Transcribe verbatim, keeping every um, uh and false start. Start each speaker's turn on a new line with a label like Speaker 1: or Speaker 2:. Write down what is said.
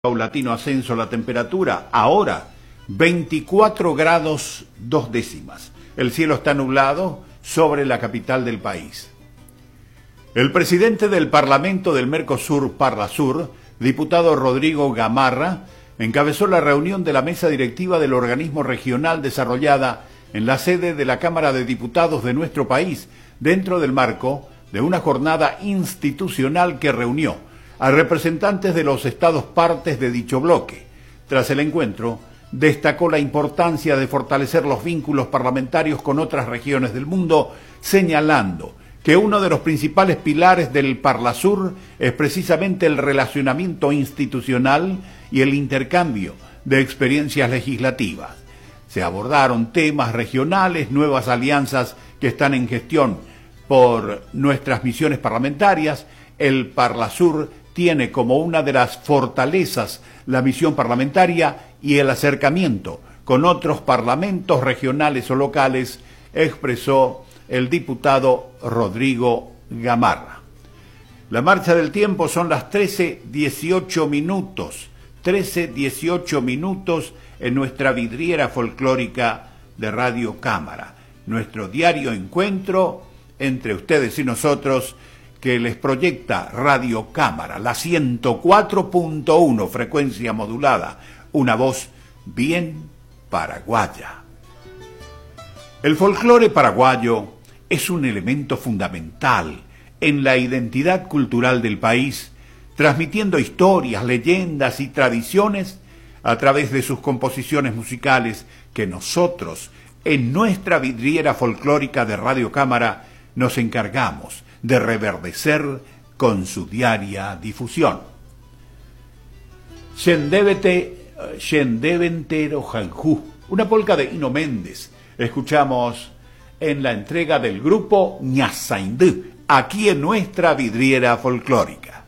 Speaker 1: Paulatino ascenso la temperatura, ahora veinticuatro grados dos décimas. El cielo está nublado sobre la capital del país. El presidente del Parlamento del Mercosur, Parlasur, diputado Rodrigo Gamarra, encabezó la reunión de la mesa directiva del organismo regional desarrollada en la sede de la Cámara de Diputados de nuestro país, dentro del marco de una jornada institucional que reunió a representantes de los estados partes de dicho bloque. Tras el encuentro, destacó la importancia de fortalecer los vínculos parlamentarios con otras regiones del mundo, señalando que uno de los principales pilares del Parlasur es precisamente el relacionamiento institucional y el intercambio de experiencias legislativas. Se abordaron temas regionales, nuevas alianzas que están en gestión por nuestras misiones parlamentarias. El Parlasur tiene como una de las fortalezas la misión parlamentaria y el acercamiento con otros parlamentos regionales o locales, expresó el diputado Rodrigo Gamarra. La marcha del tiempo son las trece dieciocho minutos, trece dieciocho minutos en nuestra vidriera folclórica de Radio Cámara, nuestro diario encuentro entre ustedes y nosotros, que les proyecta Radio Cámara, la ciento cuatro punto uno, frecuencia modulada, una voz bien paraguaya. El folclore paraguayo es un elemento fundamental en la identidad cultural del país, transmitiendo historias, leyendas y tradiciones a través de sus composiciones musicales que nosotros, en nuestra vidriera folclórica de Radio Cámara, nos encargamos de reverdecer con su diaria difusión. Shendevete, Shendeventero Janjú, una polca de Hino Méndez. Escuchamos en la entrega del grupo Ñazaindú, aquí en nuestra vidriera folclórica.